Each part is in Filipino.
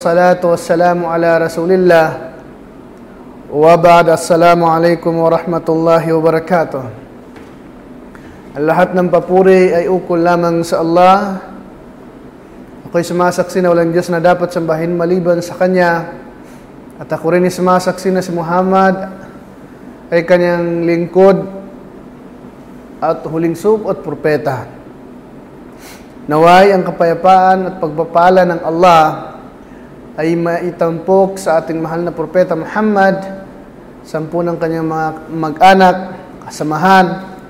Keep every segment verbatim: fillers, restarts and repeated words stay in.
Salatu wassalamu ala rasulillah wa ba'd. Assalamu alaikum wa rahmatullahi wa barakatuh. Ang lahat ng papuri ay ukol lamang sa Allah. Ako'y sumasaksi na walang Diyos na dapat sambahin maliban sa Kanya, at ako rin ay sumasaksi na si Muhammad ay Kanyang lingkod at huling sugo at propeta. Naway ang kapayapaan at pagpapala ng Allah ay maitampok sa ating mahal na propeta Muhammad, sampu ng kanyang mga mag-anak, kasamahan,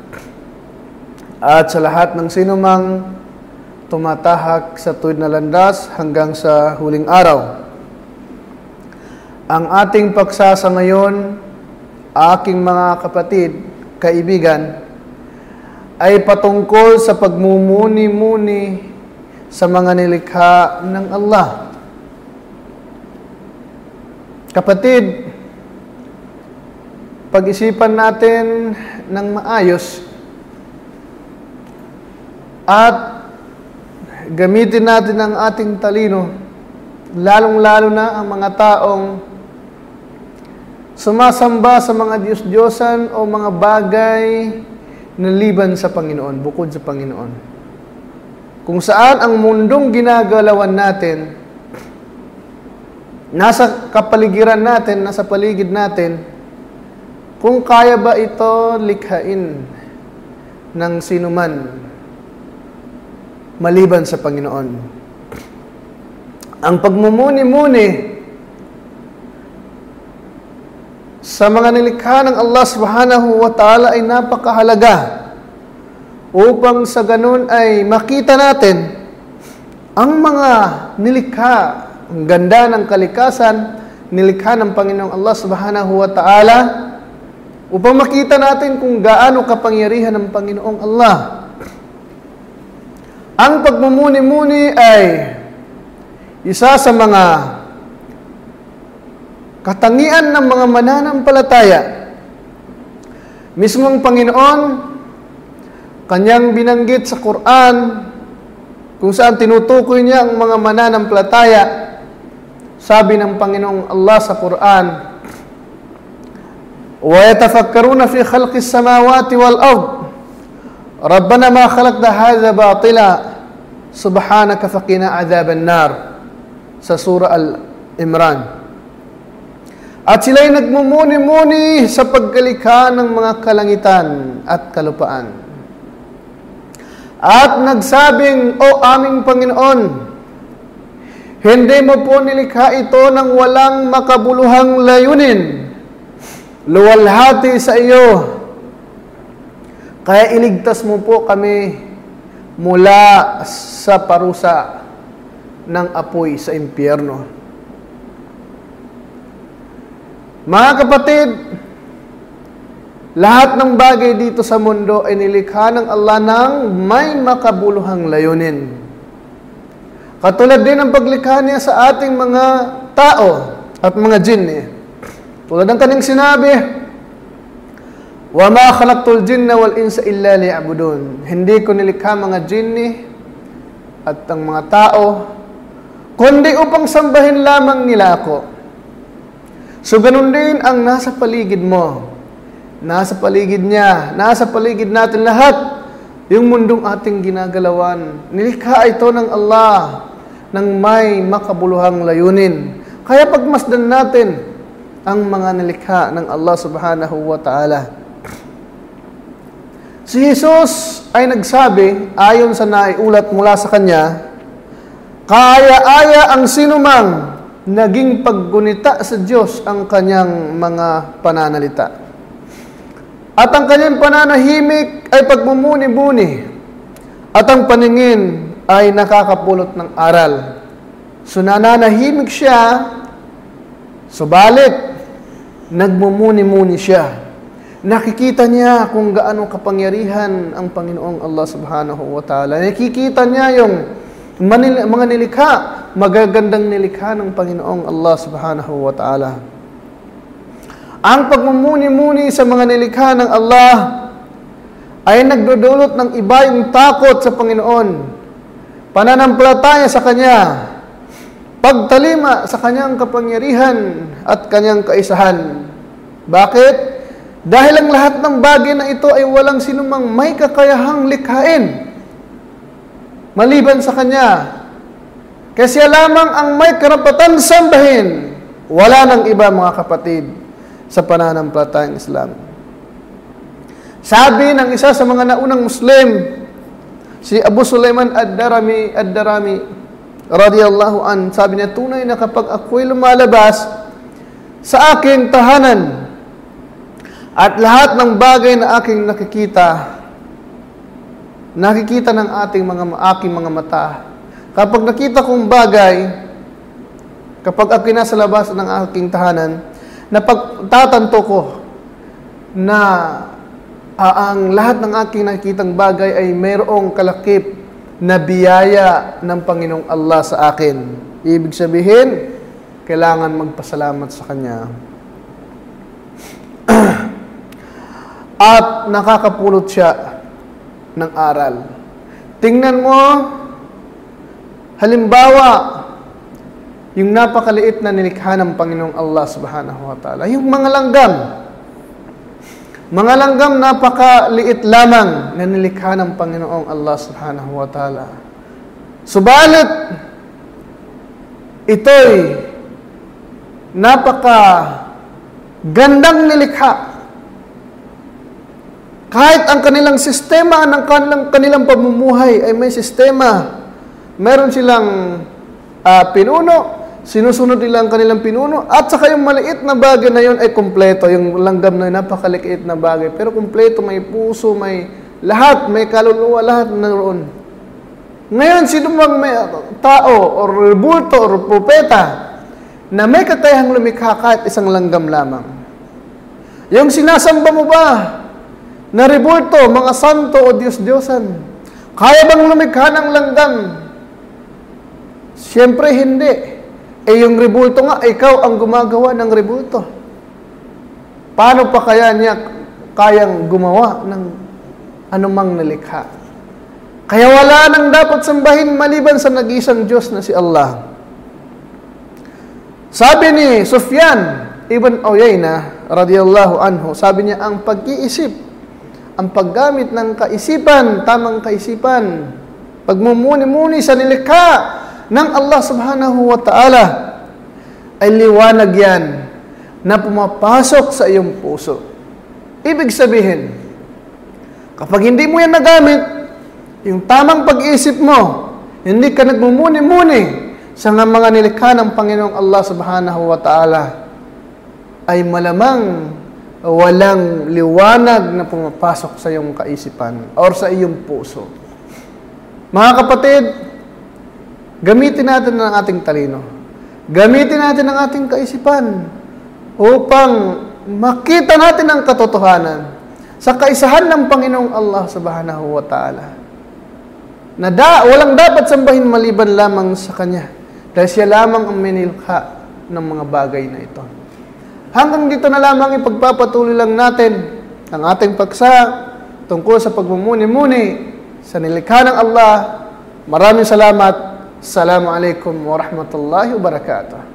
at sa lahat ng sinumang tumatahak sa tuwid na landas hanggang sa huling araw. Ang ating pagsasa ngayon, aking mga kapatid, kaibigan, ay patungkol sa pagmumuni-muni sa mga nilikha ng Allah. Kapatid, pag-isipan natin ng maayos at gamitin natin ang ating talino, lalong-lalo na ang mga taong sumasamba sa mga Diyos-Diyosan o mga bagay na liban sa Panginoon, bukod sa Panginoon. Kung saan ang mundong ginagalawan natin, nasa kapaligiran natin, nasa paligid natin, kung kaya ba ito likhain ng sinuman maliban sa Panginoon. Ang pagmumuni-muni sa mga nilikha ng Allah subhanahu wa ta'ala ay napakahalaga upang sa ganun ay makita natin ang mga nilikha, ang ganda ng kalikasan, nilikha ng Panginoong Allah subhanahu wa ta'ala, upang makita natin kung gaano kapangyarihan ng Panginoong Allah. Ang pagmumuni-muni ay isa sa mga katangian ng mga mananampalataya. Mismong Panginoon, Kanyang binanggit sa Quran, kung saan tinutukoy niya ang mga mananampalataya. Sabi ng Panginoong Allah sa Quran, وَيَتَفَكَّرُونَ فِي خَلْقِ السَّمَاوَاتِ وَالْأَرْضِ رَبَّنَا مَا خَلَقْتَ هَذَا بَاطِلًا سُبْحَانَكَ فَقِنَا عَذَابَ النَّارِ sa Surah Al-Imran. At sila'y nagmumuni-muni sa pagkalikha ng mga kalangitan at kalupaan. At nagsabing, O aming Panginoon, hindi mo po nilikha ito ng walang makabuluhang layunin. Luwalhati sa iyo. Kaya iligtas mo po kami mula sa parusa ng apoy sa impyerno. Mga kapatid, lahat ng bagay dito sa mundo ay nilikha ng Allah ng may makabuluhang layunin. Katulad din ang paglikha niya sa ating mga tao at mga jinni. Tulad ng kanyang sinabi, وَمَا خَلَقْتُ الْجِنَّ وَالْإِنسَ إِلَّا لِيَعْبُدُونَ. Hindi ko nilikha mga jinni at ang mga tao, kundi upang sambahin lamang nila ako. So ganun din ang nasa paligid mo, nasa paligid niya, nasa paligid natin lahat, yung mundong ating ginagalawan. Nilikha ito ng Allah ng may makabuluhang layunin. Kaya pagmasdan natin ang mga nilikha ng Allah subhanahu wa ta'ala. Si Jesus ay nagsabi, ayon sa naiulat mula sa Kanya, kaya-aya ang sinumang naging paggunita sa Diyos ang Kanyang mga pananalita. At ang Kanyang pananahimik ay pagmumuni-muni, at ang paningin ay nakakapulot ng aral. So nananahimik siya, subalit nagmumuni-muni siya. Nakikita niya kung gaano kapangyarihan ang Panginoong Allah subhanahu wa ta'ala. Nakikita niya yung manil- mga nilikha, magagandang nilikha ng Panginoong Allah subhanahu wa ta'ala. Ang pagmumuni-muni sa mga nilikha ng Allah ay nagdudulot ng iba yung takot sa Panginoon, pananampalataya sa Kanya, pagtalima sa kanyang kapangyarihan at kanyang kaisahan. Bakit? Dahil ang lahat ng bagay na ito ay walang sinumang may kakayahang likhain maliban sa kanya. Kasi lamang ang may karapatan sambahin. Wala nang iba, mga kapatid, sa pananampalatayang Islam. Sabi ng isa sa mga naunang Muslim, si Abu Sulaiman ad-Darimi, ad-Darimi radiyallahu an, sabi niya, tunay na kapag ako'y lumalabas sa aking tahanan at lahat ng bagay na aking nakikita, nakikita ng ating mga aking mga mata. Kapag nakita kong bagay, kapag ako'y nasa labas ng aking tahanan, napagtatanto ko na uh, ang lahat ng aking nakikitang bagay ay mayroong kalakip na biyaya ng Panginoong Allah sa akin. Ibig sabihin, kailangan magpasalamat sa Kanya. At nakakapulot siya ng aral. Tingnan mo, halimbawa, yung napakaliit na nilikha ng Panginoong Allah subhanahu wa ta'ala. Yung mga langgam. Mga langgam napakaliit lamang na nilikha ng Panginoong Allah subhanahu wa ta'ala. Subalit, ito'y napaka gandang nilikha. Kahit ang kanilang sistema, ng kanilang, kanilang pamumuhay ay may sistema. Meron silang uh, pinuno, sinusunod nila ang kanilang pinuno, at saka yung maliit na bagay na yun ay kumpleto. Yung langgam na yun, napakaliit na bagay. Pero kumpleto, may puso, may lahat, may kaluluwa, lahat na roon. Ngayon, sino bang may tao, o rebulto, o propeta, na may kakayahang lumikha kahit isang langgam lamang? Yung sinasamba mo ba na rebulto, mga santo o Diyos-Diyosan, kaya bang lumikha ng langgam? Siyempre hindi. Eh yung rebulto nga, ikaw ang gumagawa ng rebulto. Paano pa kaya niya kayang gumawa ng anumang nilikha? Kaya wala nang dapat sambahin maliban sa nag-iisang Diyos na si Allah. Sabi ni Sufyan ibn Uyayna radiyallahu anhu, sabi niya, ang pag-iisip, ang paggamit ng kaisipan, tamang kaisipan, pagmumuni-muni sa nilikha ng Allah subhanahu wa ta'ala, ay liwanag yan na pumapasok sa iyong puso. Ibig sabihin, kapag hindi mo yan nagamit, yung tamang pag-iisip mo, hindi ka nagmumuni-muni sa mga nilikha ng Panginoong Allah subhanahu wa ta'ala, ay malamang walang liwanag na pumapasok sa iyong kaisipan or sa iyong puso. Mga kapatid, gamitin natin ang ating talino. Gamitin natin ang ating kaisipan upang makita natin ang katotohanan sa kaisahan ng Panginoong Allah subhanahu wa ta'ala. Na da, walang dapat sambahin maliban lamang sa Kanya dahil siya lamang ang minilkha ng mga bagay na ito. Hanggang dito na lamang ipagpapatuloy lang natin ang ating paksa tungkol sa pagmumuni-muni sa nilikha ng Allah. Maraming salamat. Assalamualaikum warahmatullahi wabarakatuh.